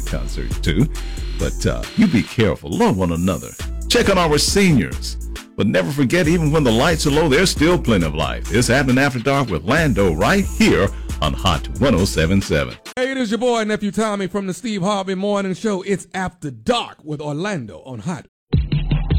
concert too. But you be careful. Love one another. Check on our seniors. But never forget, even when the lights are low, there's still plenty of life. It's happening after dark with Lando right here on Hot 107.7. Hey, it is your boy, Nephew Tommy from the Steve Harvey Morning Show. It's After Dark with Orlando on Hot